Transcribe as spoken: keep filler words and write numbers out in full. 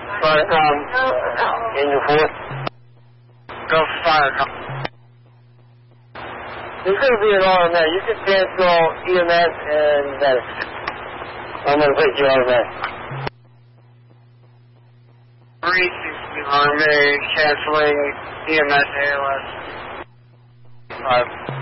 But, um, in your fourth? Go fire. There's going to be an automatic. You can cancel E M S and medics. I'm going to put you automatic. three sixty on me, canceling E M S A L S. five.